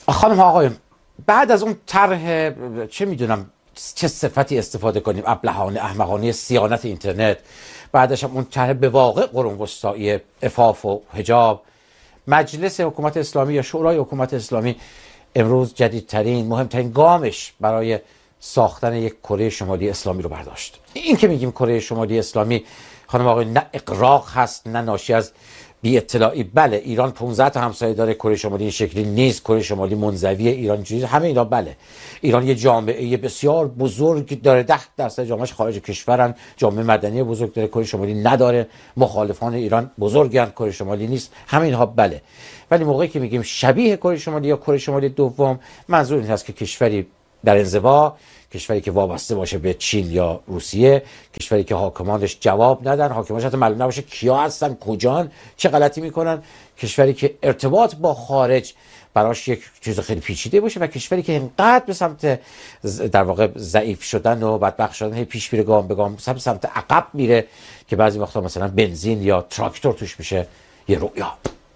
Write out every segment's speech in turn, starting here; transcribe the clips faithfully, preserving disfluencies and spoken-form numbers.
خانم آقایون، بعد از اون طرح چه میدونم چه صفتی استفاده کنیم، ابلهانه احمقانه صیانت اینترنت، بعدش هم اون طرح به واقع قرون وسطایی عفاف و حجاب، مجلس حکومت اسلامی یا شورای حکومت اسلامی امروز جدیدترین مهمترین گامش برای ساختن یک کره شمالی اسلامی رو برداشت. این که میگیم کره شمالی اسلامی خانم آقایون نه اغراق هست نه ناشی از بی اطلاعی. بله ایران پانزده تا همسایه داره، کره شمالی این شکلی نیست، کره شمالی منزویه، ایران چیز همه اینا. بله ایران یه جامعه بسیار بزرگ داره، ده درصد جامعهش خارج کشورن، جامعه مدنی بزرگ داره، کره شمالی نداره، مخالفان ایران بزرگن، کره شمالی نیست، همه اینها. بله ولی موقعی که میگیم شبیه کره شمالی یا کره شمالی دوم، منظور این هست که کشوری در انزوا، کشوری که وابسته باشه به چین یا روسیه، کشوری که حاکمانش جواب ندن، حاکمانش حتی معلوم نباشه کیا هستن، کجان، چه غلطی میکنن، کشوری که ارتباط با خارج براش یک چیز خیلی پیچیده باشه و کشوری که اینقدر به سمت در واقع ضعیف شدن و بدبخت شدن هی پیش میره، گام به گام سمت سمت عقب میره که بعضی وقتا مثلا بنزین یا تراکتور توش میشه یه رویا.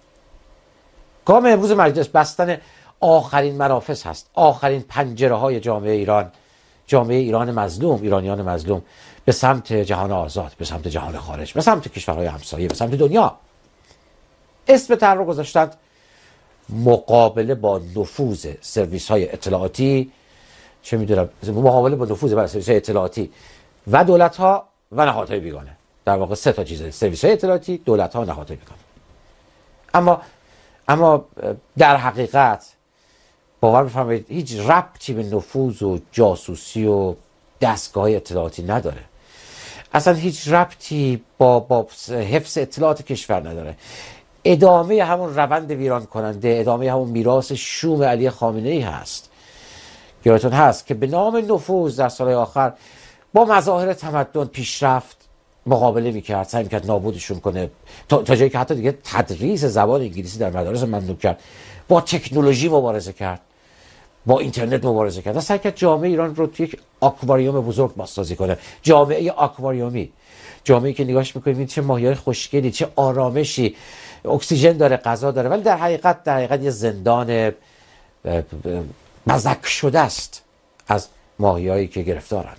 گام امروز مجلس بستن آخرین منافذ هست، آخرین پنجره های جامعه ایران، جامعه ایران مظلوم، ایرانیان مظلوم، به سمت جهان آزاد، به سمت جهان خارج، به سمت کشورهای همسایه، به سمت دنیا. اسم طرح رو گذاشتند مقابله با نفوذ سرویس های اطلاعاتی، چه میدونم، مقابله با نفوذ بر سرویس های اطلاعاتی و دولت ها و نهادهای بیگانه. در واقع سه تا چیزه: سرویس های اطلاعاتی، دولت ها و نهادهای بیگانه. اما اما در حقیقت باور بفرمایید هیچ ربطی به نفوذ و جاسوسی و دستگاه اطلاعاتی نداره. اصلا هیچ ربطی با, با حفظ اطلاعات کشور نداره. ادامه همون روند ویران کننده، ادامه همون میراث شوم علی خامنه ای هست. یادتون هست که به نام نفوذ در سالهای آخر با مظاهر تمدن پیشرفت مقابله میکرد، سعی میکرد نابودشون کنه، تا, تا جایی که حتی دیگه تدریس زبان انگلیسی در مدارس ممنوع کرد، با تکنولوژی مبارزه کرد، با اینترنت مبارزه کرد، سعی کرد جامعه ایران رو توی یک آکواریوم بزرگ بازسازی کنه. جامعه آکواریومی، جامعه‌ای که نگاهش می‌کنید چه ماهی‌های خوشگلی، چه آرامشی، اکسیژن داره، غذا داره، ولی در حقیقت در حقیقت یه زندان مزک شده است از ماهی‌هایی که گرفتارند.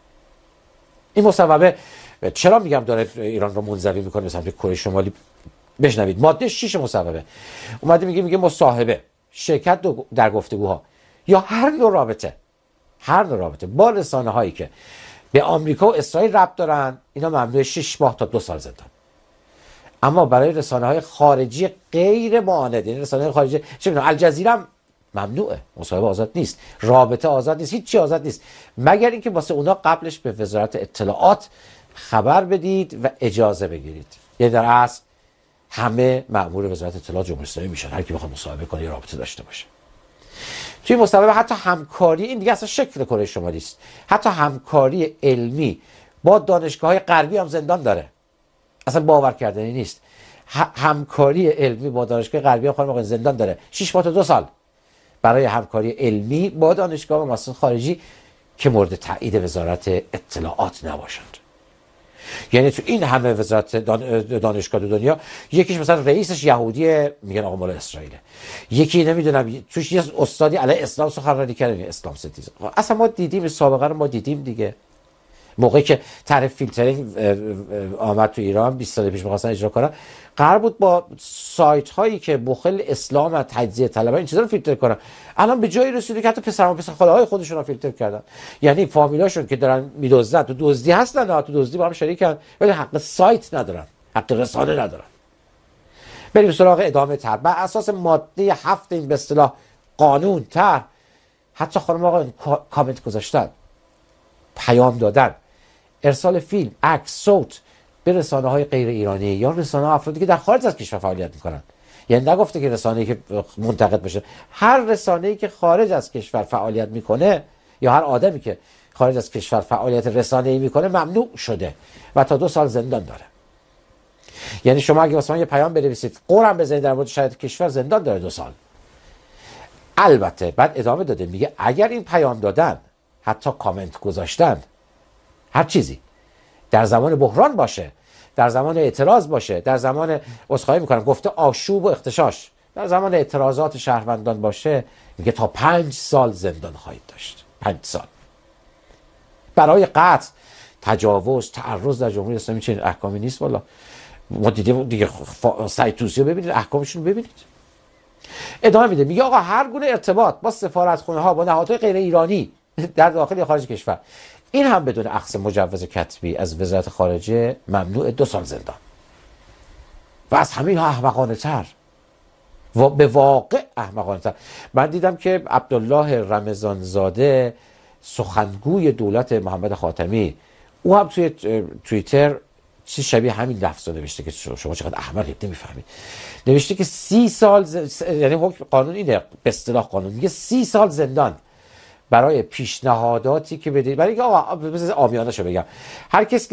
این مصوبه چرا میگم داره ایران رو منزوی میکنه به سمت کره شمالی؟ بشنوید ماده شش مصوبه اومده میگه میگه مصاحبه، شرکت در گفتگوها یا هر نوع رابطه، هر نوع رابطه با رسانه هایی که به آمریکا و اسرائیل ربط دارن، اینا ممنوع شش ماه تا دو سال زندان. اما برای رسانه های خارجی غیر معاند، یعنی رسانه های خارجی چه میدونم الجزیره هم ممنوعه، مصاحبه آزاد نیست، رابطه آزاد نیست، هیچ چی آزاد نیست، مگر اینکه واسه اونا قبلش به وزارت اطلاعات خبر بدید و اجازه بگیرید. یعنی در اصل همه مأمور وزارت اطلاعات جمهوری اسلامی میشن، هر کی بخواد مصاحبه کنه یا رابطه داشته باشه. توی مصاحبه حتی همکاری، این دیگه اصلا شکل کره شمالی است، حتی همکاری علمی با دانشگاه‌های غربی هم زندان داره. اصلا باور کردنی نیست. همکاری علمی با دانشگاه غربی هم خانم آقای زندان داره، شش ماه تا دو سال برای همکاری علمی با دانشگاه و مؤسسات خارجی که مورد تایید وزارت اطلاعات نباشند. یعنی تو این همه وزارت دانشگاه دنیا یکیش مثلا رئیسش یهودیه، میگن آقا مال اسرائیله، یکی نمیدونم توش یه استادی علیه اسلام سخنرانی کرده، اسلام ستیزه. اصلا ما دیدیم سابقه رو، ما دیدیم دیگه. موقعی که طرح فیلترینگ آمد تو ایران بیست سال پیش می‌خواستن اجرا کنن، قرار بود با سایت هایی که مخل اسلام و تجزیه طلبه این چیزا رو فیلتر کنن. الان به جایی رسیده که حتی پسران پسر خاله‌های خودشون رو فیلتر کردن. یعنی فامیلاشون که دارن میدزدن، تو دزدی هستن، نه تو دزدی با هم شریکن، ولی حق سایت ندارن، حق رسانه ندارن. بریم سراغ ادامه طرح. بر اساس ماده هفت این به اصطلاح قانون طرح، حتی خانم آقا کامنت گذاشتن، پیام دادن، ارسال فیلم، عکس، صوت به رسانه های غیر ایرانی یا رسانه ها افرادی که در خارج از کشور فعالیت میکنن. یعنی نگفته که رسانه‌ای که منتقد بشه، هر رسانه‌ای که خارج از کشور فعالیت میکنه یا هر آدمی که خارج از کشور فعالیت رسانه‌ای میکنه ممنوع شده و تا دو سال زندان داره. یعنی شما اگه واسه من یه پیام بنویسید قرم بزنید در مورد شرایط کشور، زندان داره دو سال. البته بعد ادامه داده میگه اگر این پیام دادن، حتی کامنت گذاشتن، هر چیزی در زمان بحران باشه، در زمان اعتراض باشه، در زمان عذرخواهی میکنم گفته آشوب و اختشاش، در زمان اعتراضات شهروندان باشه میگه تا پنج سال زندان خواهید داشت. پنج سال برای قتل، تجاوز، تعرض در جمهوری اسلامی چنین احکامی نیست. والا ما دیدیم دیگه، سعید طوسی رو ببینید، احکامشون رو ببینید. ادامه میده میگه آقا هر گونه ارتباط با سفارتخونه ها، با نهادهای غیر ایرانی در داخل یا خارج کشور، این هم بدون اخذ مجوز کتبی از وزارت خارجه ممنوع، دو سال زندان. و از همین ها احمقانه تر و به واقع احمقانه تر، من دیدم که عبدالله رمضانزاده سخنگوی دولت محمد خاتمی، او هم توی توییتر چیز شبیه همین لفظ رو نوشته که شما چقدر احمقید نمیفهمید. نوشته که سی سال ز... یعنی حکم قانون اینه، به اصطلاح قانون میگه سی سال زندان برای پیشنهاداتی که بدید. برای اینکه آقا بذار عامیانه شو بگم، هر کسی